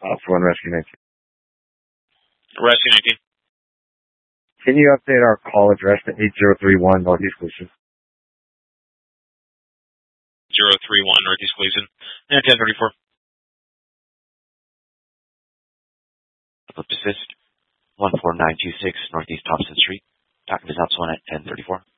For one Rescue 19. Rescue 19. Can you update our call address to 8031 Northeast Gleason? 031 Northeast Gleason. And 1034. Assist 14926 Northeast Thompson Street. Document is also on at 1034.